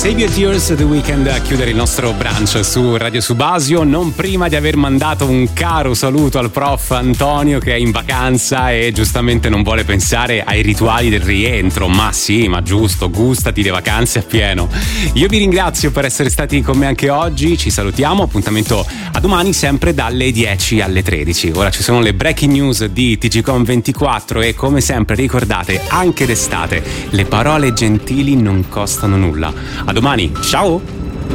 Save Your Tears, The Weeknd, a chiudere il nostro brunch su Radio Subasio, non prima di aver mandato un caro saluto al prof Antonio che è in vacanza e giustamente non vuole pensare ai rituali del rientro. Ma sì, ma giusto, gustati le vacanze a pieno. Io vi ringrazio per essere stati con me anche oggi, ci salutiamo, appuntamento a domani sempre dalle 10 alle 13. Ora ci sono le breaking news di TGCOM24 e come sempre ricordate, anche d'estate le parole gentili non costano nulla. A domani, ciao!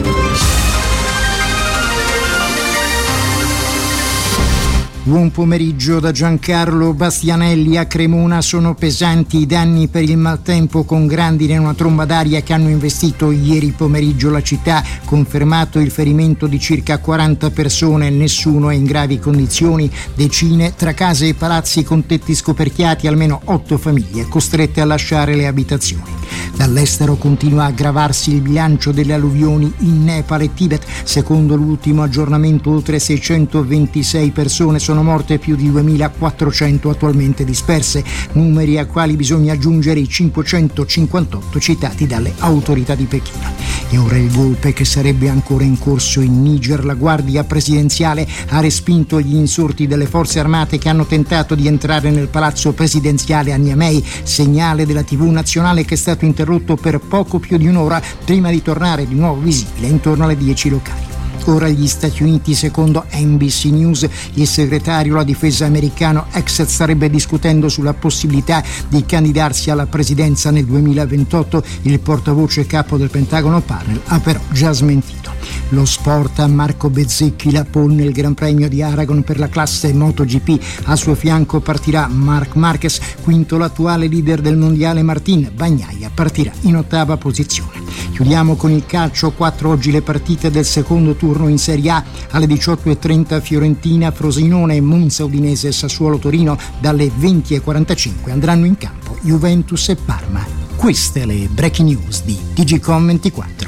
Buon pomeriggio da Giancarlo Bastianelli. A Cremona sono pesanti i danni per il maltempo con grandine e una tromba d'aria che hanno investito ieri pomeriggio la città, confermato il ferimento di circa 40 persone, nessuno è in gravi condizioni, decine tra case e palazzi con tetti scoperchiati, almeno 8 famiglie costrette a lasciare le abitazioni. Dall'estero continua a aggravarsi il bilancio delle alluvioni in Nepal e Tibet. Secondo l'ultimo aggiornamento oltre 626 persone sono morte, più di 2400 attualmente disperse, numeri a quali bisogna aggiungere i 558 citati dalle autorità di Pechino. E ora il golpe che sarebbe ancora in corso in Niger. La Guardia Presidenziale ha respinto gli insorti delle forze armate che hanno tentato di entrare nel palazzo presidenziale a Niamey, segnale della TV nazionale che è stato interrotto per poco più di un'ora prima di tornare di nuovo visibile intorno alle 10 locali. Ora gli Stati Uniti. Secondo NBC News, il segretario alla difesa americano Exet starebbe discutendo sulla possibilità di candidarsi alla presidenza nel 2028. Il portavoce capo del Pentagono Parnell ha però già smentito. Lo sport, a Marco Bezzecchi la pole nel Gran Premio di Aragon per la classe MotoGP. Al suo fianco partirà Marc Marquez, quinto l'attuale leader del mondiale Martin Bagnaia partirà in 8ª posizione. Chiudiamo con il calcio. 4 oggi le partite del secondo turno in Serie A. Alle 18:30 Fiorentina, Frosinone, Monza, Udinese, Sassuolo, Torino. Dalle 20:45 andranno in campo Juventus e Parma. Queste le breaking news di TGCOM24.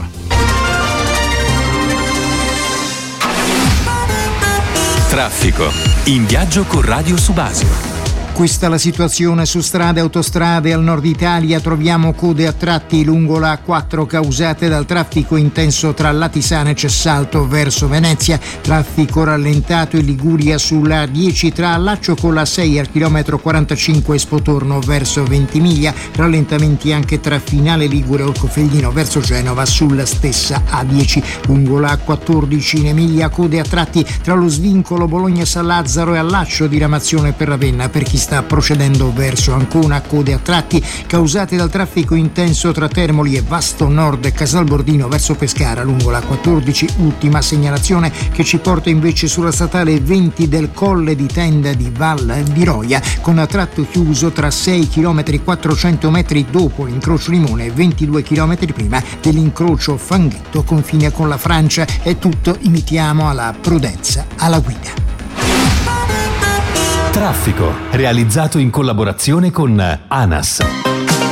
Traffico. In viaggio con Radio Subasio. Questa è la situazione su strade e autostrade. Al nord Italia troviamo code a tratti lungo la A4 causate dal traffico intenso tra Latisana e Cessalto verso Venezia. Traffico rallentato in Liguria sulla A10 tra Allaccio con la 6 al chilometro 45 e Spotorno verso Ventimiglia. Rallentamenti anche tra Finale Ligure e Olcofeldino verso Genova sulla stessa A10. Lungo la A14 in Emilia code a tratti tra lo svincolo Bologna-San Lazzaro e Allaccio, diramazione per Ravenna per chi sta procedendo verso Ancona, code a tratti causate dal traffico intenso tra Termoli e Vasto Nord e Casalbordino verso Pescara lungo la 14. Ultima segnalazione che ci porta invece sulla statale 20 del Colle di Tenda di Val di Roia, con tratto chiuso tra 6 km 400 metri dopo l'incrocio Limone e 22 km prima dell'incrocio Fanghetto confine con la Francia. È tutto, invitiamo alla prudenza alla guida. Traffico, realizzato in collaborazione con ANAS.